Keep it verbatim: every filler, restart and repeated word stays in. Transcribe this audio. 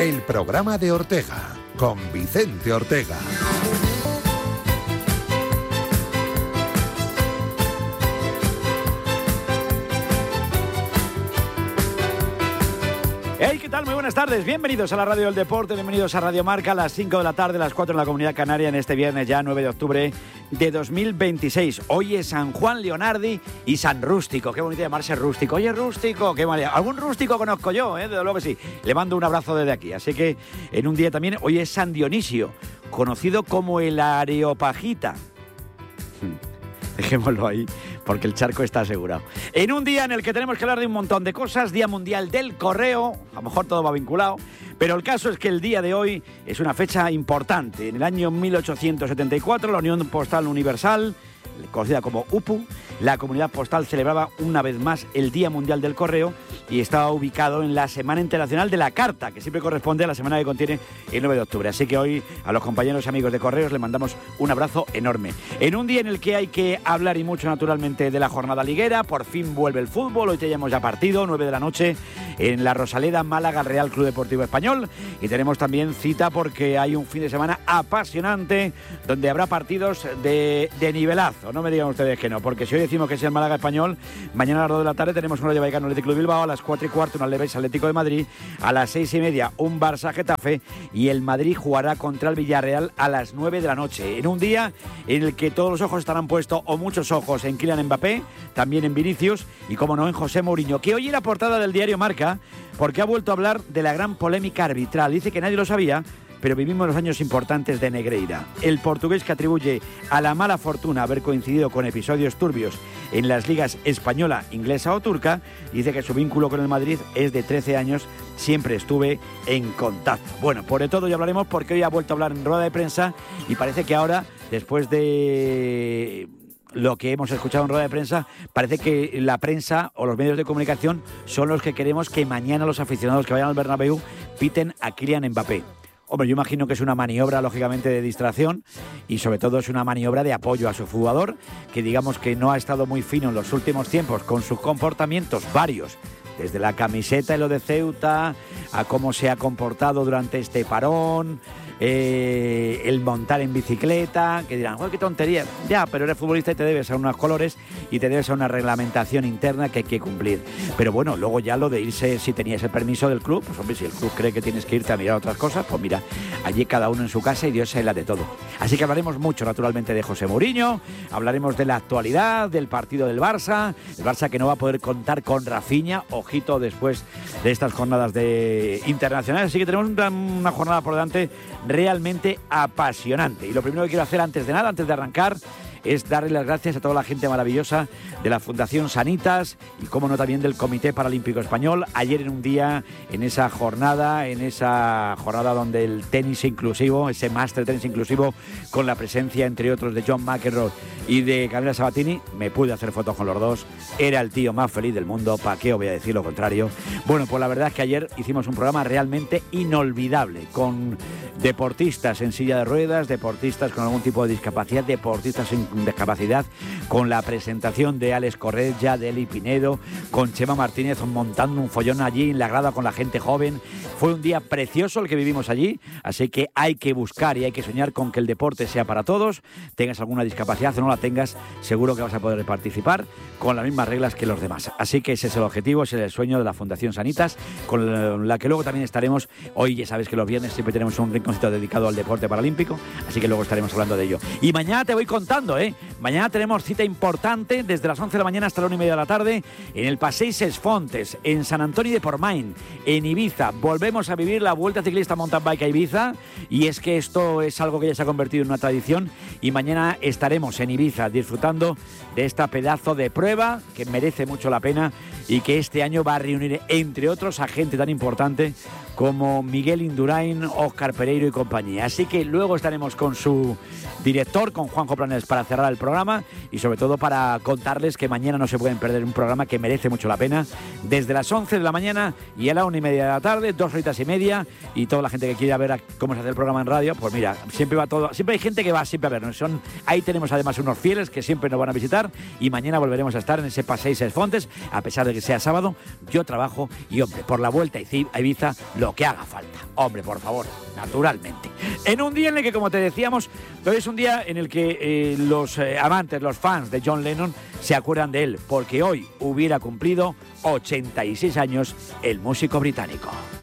el programa de Ortega, con Vicente Ortega. Hey, ¿qué tal? Muy buenas tardes. Bienvenidos a la Radio del Deporte, bienvenidos a Radio Marca a las cinco de la tarde, las cuatro en la Comunidad Canaria, en este viernes ya nueve de octubre de dos mil veintiséis. Hoy es San Juan Leonardi y San Rústico. Qué bonito llamarse Rústico. Oye, Rústico, qué mal. Algún rústico conozco yo, ¿eh? Desde luego que sí. Le mando un abrazo desde aquí. Así que en un día también, hoy es San Dionisio, conocido como el Areopagita. Dejémoslo ahí, porque el charco está asegurado. En un día en el que tenemos que hablar de un montón de cosas, Día Mundial del Correo, a lo mejor todo va vinculado, pero el caso es que el día de hoy es una fecha importante. En el año mil ochocientos setenta y cuatro, la Unión Postal Universal, conocida como U P U, la comunidad postal celebraba una vez más el Día Mundial del Correo y estaba ubicado en la Semana Internacional de la Carta, que siempre corresponde a la semana que contiene el nueve de octubre. Así que hoy a los compañeros y amigos de Correos les mandamos un abrazo enorme. En un día en el que hay que hablar y mucho naturalmente de la jornada liguera, por fin vuelve el fútbol, hoy tenemos ya partido, nueve de la noche en la Rosaleda, Málaga, Real Club Deportivo Español, y tenemos también cita porque hay un fin de semana apasionante donde habrá partidos de, de nivelazo. No me digan ustedes que no, porque si hoy decimos que es el Málaga Español, mañana a las dos de la tarde tenemos un Rayo Vallecano Atlético de Bilbao, a las cuatro y cuarto un Alavés Atlético de Madrid, a las seis y media un Barça Getafe y el Madrid jugará contra el Villarreal a las nueve de la noche. En un día en el que todos los ojos estarán puestos, o muchos ojos, en Kylian Mbappé, también en Vinicius y, como no, en José Mourinho, que hoy era portada del diario Marca porque ha vuelto a hablar de la gran polémica arbitral. Dice que nadie lo sabía, pero vivimos los años importantes de Negreira. El portugués, que atribuye a la mala fortuna haber coincidido con episodios turbios en las ligas española, inglesa o turca, dice que su vínculo con el Madrid es de trece años, siempre estuve en contacto. Bueno, por de todo ya hablaremos porque hoy ha vuelto a hablar en rueda de prensa y parece que ahora, después de lo que hemos escuchado en rueda de prensa, parece que la prensa o los medios de comunicación son los que queremos que mañana los aficionados que vayan al Bernabéu piten a Kylian Mbappé. Hombre, yo imagino que es una maniobra, lógicamente, de distracción y sobre todo es una maniobra de apoyo a su jugador, que digamos que no ha estado muy fino en los últimos tiempos con sus comportamientos varios, desde la camiseta y lo de Ceuta, a cómo se ha comportado durante este parón, eh, el montar en bicicleta, que dirán, ¡oh, qué tontería! Ya, pero eres futbolista y te debes a unos colores y te debes a una reglamentación interna que hay que cumplir. Pero bueno, luego ya lo de irse, si tenías el permiso del club, pues hombre, si el club cree que tienes que irte a mirar otras cosas, pues mira, allí cada uno en su casa y Dios se la de todo. Así que hablaremos mucho, naturalmente, de José Mourinho, hablaremos de la actualidad, del partido del Barça, el Barça que no va a poder contar con Rafinha, ojito, después de estas jornadas de internacionales. Así que tenemos una, una jornada por delante realmente apasionante. Y lo primero que quiero hacer antes de nada, antes de arrancar, es darle las gracias a toda la gente maravillosa de la Fundación Sanitas y, como no, también del Comité Paralímpico Español. Ayer en un día, en esa jornada, en esa jornada donde el tenis inclusivo, ese máster tenis inclusivo, con la presencia, entre otros, de John McEnroe y de Gabriela Sabatini, me pude hacer fotos con los dos. Era el tío más feliz del mundo, ¿para qué os voy a decir lo contrario? Bueno, pues la verdad es que ayer hicimos un programa realmente inolvidable, con deportistas en silla de ruedas, deportistas con algún tipo de discapacidad, deportistas sin discapacidad, con la presentación de Alex Correia, de Eli Pinedo, con Chema Martínez montando un follón allí en la grada con la gente joven. Fue un día precioso el que vivimos allí, así que hay que buscar y hay que soñar con que el deporte sea para todos. Tengas alguna discapacidad o no la tengas, seguro que vas a poder participar con las mismas reglas que los demás. Así que ese es el objetivo, ese es el sueño de la Fundación Sanitas, con la que luego también estaremos. Hoy ya sabes que los viernes siempre tenemos un rinconcito dedicado al deporte paralímpico, así que luego estaremos hablando de ello. Y mañana te voy contando, ¿eh? Mañana tenemos cita importante desde las once de la mañana hasta la una y media de la tarde en el Passeig Ses Fontes, en Sant Antoni de Portmany, en Ibiza. Volvemos a vivir la Vuelta Ciclista Mountain Bike a Ibiza, y es que esto es algo que ya se ha convertido en una tradición, y mañana estaremos en Ibiza disfrutando de esta pedazo de prueba que merece mucho la pena y que este año va a reunir, entre otros, a gente tan importante como Miguel Indurain, Óscar Pereiro y compañía. Así que luego estaremos con su director, con Juanjo Planes, para cerrar el programa y sobre todo para contarles que mañana no se pueden perder un programa que merece mucho la pena, desde las once de la mañana y a la una y media de la tarde, dos horitas y media, y toda la gente que quiera ver cómo se hace el programa en radio, pues mira, siempre va todo, siempre hay gente que va siempre a vernos. Son, ahí tenemos además unos fieles que siempre nos van a visitar, y mañana volveremos a estar en ese Passeig Ses Fontes, a pesar de que sea sábado. Yo trabajo y, hombre, por la Vuelta a Ibiza, lo que haga falta. Hombre, por favor, naturalmente. En un día en el que, como te decíamos, hoy es un día en el que eh, los eh, amantes, los fans de John Lennon se acuerdan de él, porque hoy hubiera cumplido ochenta y seis años el músico británico.